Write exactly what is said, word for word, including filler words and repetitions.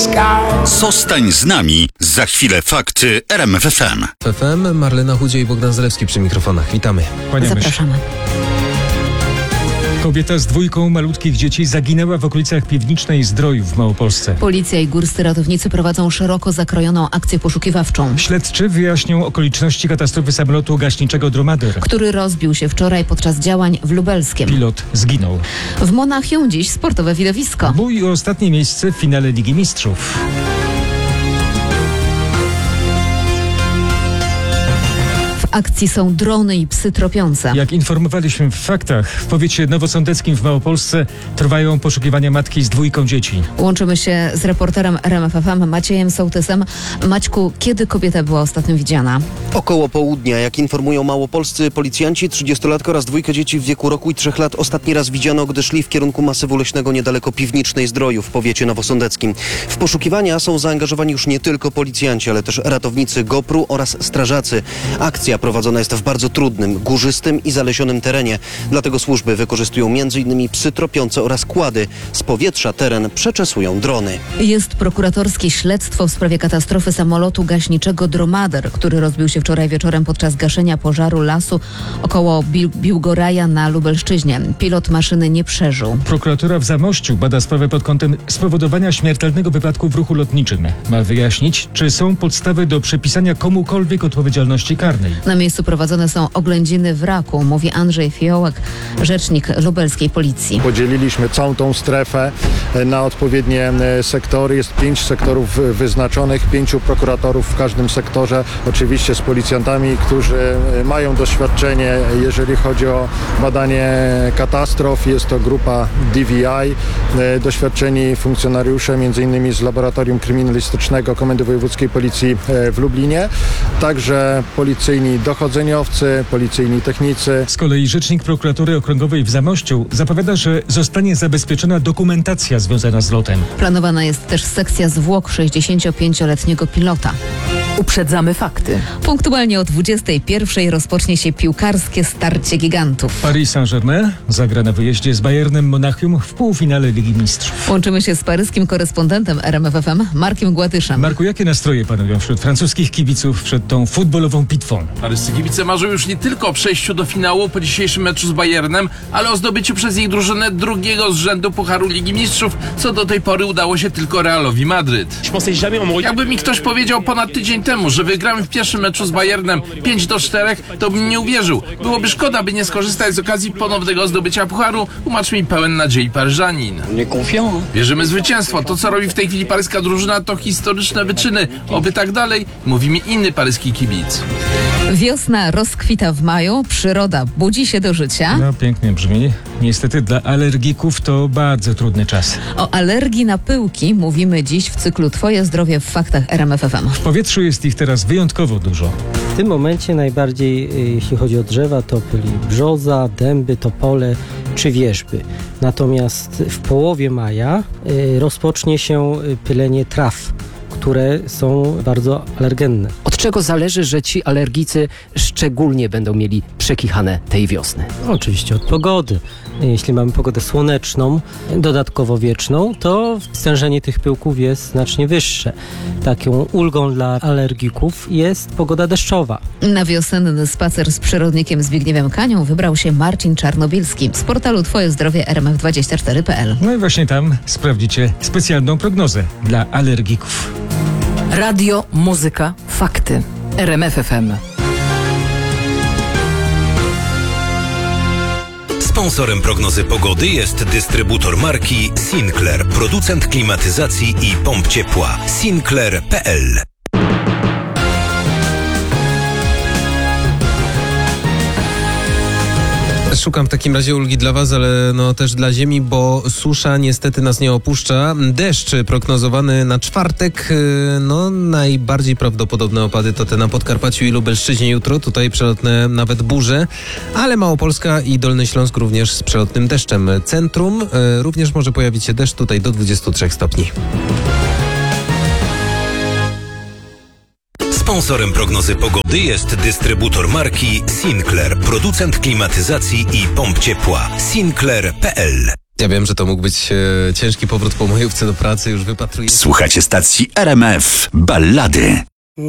Zostań z nami. Za chwilę fakty R M F F M. F M, Marlena Chudzie i Bogdan Zalewski przy mikrofonach. Witamy. Kłaniamy się. Zapraszamy. Kobieta z dwójką malutkich dzieci zaginęła w okolicach Piwnicznej Zdroju w Małopolsce. Policja i górscy ratownicy prowadzą szeroko zakrojoną akcję poszukiwawczą, Śledczy wyjaśnią okoliczności katastrofy samolotu gaśniczego Dromader. który rozbił się wczoraj podczas działań w Lubelskiem. Pilot zginął. W Monachium dziś sportowe widowisko. Bój o ostatnie miejsce w finale Ligi Mistrzów. W akcji są drony i psy tropiące. Jak informowaliśmy w faktach, w powiecie nowosądeckim w Małopolsce trwają poszukiwania matki z dwójką dzieci. Łączymy się z reporterem R M F F M Maciejem Sołtysem. Maćku, kiedy kobieta była ostatnio widziana? Około południa, jak informują małopolscy policjanci, trzydziestolatka oraz dwójkę dzieci w wieku roku i trzech lat ostatni raz widziano, gdy szli w kierunku masywu leśnego niedaleko Piwnicznej Zdroju w powiecie nowosądeckim. W poszukiwania są zaangażowani już nie tylko policjanci, ale też ratownicy GoPru oraz strażacy. Akcja prowadzona jest w bardzo trudnym, górzystym i zalesionym terenie. Dlatego służby wykorzystują między innymi psy tropiące oraz kłady. Z powietrza teren przeczesują drony. Jest prokuratorskie śledztwo w sprawie katastrofy samolotu gaśniczego Dromader, który rozbił się wczoraj wieczorem podczas gaszenia pożaru lasu około Bil- Biłgoraja na Lubelszczyźnie. Pilot maszyny nie przeżył. Prokuratura w Zamościu bada sprawę pod kątem spowodowania śmiertelnego wypadku w ruchu lotniczym. Ma wyjaśnić, czy są podstawy do przypisania komukolwiek odpowiedzialności karnej. Na miejscu prowadzone są oględziny wraku, mówi Andrzej Fiołek, rzecznik lubelskiej policji. Podzieliliśmy całą tą strefę na odpowiednie sektory. Jest pięć sektorów wyznaczonych, pięciu prokuratorów w każdym sektorze. Oczywiście z policjantami, którzy mają doświadczenie, jeżeli chodzi o badanie katastrof. Jest to grupa D V I, doświadczeni funkcjonariusze, między innymi z Laboratorium Kryminalistycznego Komendy Wojewódzkiej Policji w Lublinie. Także policyjni dochodzeniowcy, policyjni technicy. Z kolei rzecznik prokuratury okręgowej w Zamościu zapowiada, że zostanie zabezpieczona dokumentacja związana z lotem. Planowana jest też sekcja zwłok sześćdziesięciopięcioletniego pilota. Uprzedzamy fakty. Punktualnie o dwudziestej pierwszej rozpocznie się piłkarskie starcie gigantów. Paris Saint-Germain zagra na wyjeździe z Bayernem Monachium w półfinale Ligi Mistrzów. Łączymy się z paryskim korespondentem R M F F M Markiem Gładyszem. Marku, jakie nastroje panują wśród francuskich kibiców przed tą futbolową bitwą? Paryscy kibice marzą już nie tylko o przejściu do finału po dzisiejszym meczu z Bayernem, ale o zdobyciu przez ich drużynę drugiego z rzędu Pucharu Ligi Mistrzów, co do tej pory udało się tylko Realowi Madryt. Jakby mi ktoś powiedział ponad tydzień temu, że wygramy w pierwszym meczu z Bayernem pięć do czterech, to bym nie uwierzył. Byłoby szkoda, by nie skorzystać z okazji ponownego zdobycia Pucharu, tłumacz mi pełen nadziei Paryżanin. Wierzymy w zwycięstwo. To, co robi w tej chwili paryska drużyna, to historyczne wyczyny. Oby tak dalej, mówi mi inny paryski kibic. Wiosna rozkwita w maju, przyroda budzi się do życia. No, pięknie brzmi. Niestety dla alergików to bardzo trudny czas. O alergii na pyłki mówimy dziś w cyklu Twoje zdrowie w faktach R M F F M. W powietrzu jest ich teraz wyjątkowo dużo. W tym momencie najbardziej, jeśli chodzi o drzewa, to byli brzoza, dęby, topole czy wierzby. Natomiast w połowie maja y, rozpocznie się pylenie traw, które są bardzo alergenne. Od czego zależy, że ci alergicy szczególnie będą mieli przekichane tej wiosny? Oczywiście od pogody. Jeśli mamy pogodę słoneczną, dodatkowo wieczną, to stężenie tych pyłków jest znacznie wyższe. Taką ulgą dla alergików jest pogoda deszczowa. Na wiosenny spacer z przyrodnikiem Zbigniewem Kanią wybrał się Marcin Czarnobilski z portalu Twoje zdrowie R M F dwadzieścia cztery kropka p l. No i właśnie tam sprawdzicie specjalną prognozę dla alergików. Radio, muzyka, fakty. R M F F M. Sponsorem prognozy pogody jest dystrybutor marki Sinclair, producent klimatyzacji i pomp ciepła. Sinclair kropka p l. Szukam w takim razie ulgi dla was, ale no też dla ziemi, bo susza niestety nas nie opuszcza. Deszcz prognozowany na czwartek. No najbardziej prawdopodobne opady to te na Podkarpaciu i Lubelszczyźnie jutro. Tutaj przelotne nawet burze, ale Małopolska i Dolny Śląsk również z przelotnym deszczem. Centrum również może pojawić się deszcz tutaj do dwudziestu trzech stopni. Sponsorem prognozy pogody jest dystrybutor marki Sinclair, producent klimatyzacji i pomp ciepła. Sinclair kropka p l. Ja wiem, że to mógł być e, ciężki powrót po majówce do pracy, już wypatruję. Słuchacie stacji R M F Ballady.